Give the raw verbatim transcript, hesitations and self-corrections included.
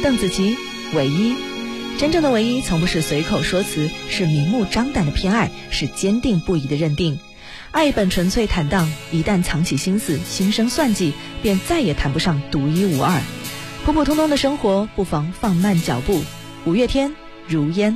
邓紫棋，唯一。真正的唯一从不是随口说辞，是明目张胆的偏爱，是坚定不移的认定。爱本纯粹坦荡，一旦藏起心思，心生算计，便再也谈不上独一无二。普普通通的生活，不妨放慢脚步。五月天，如烟。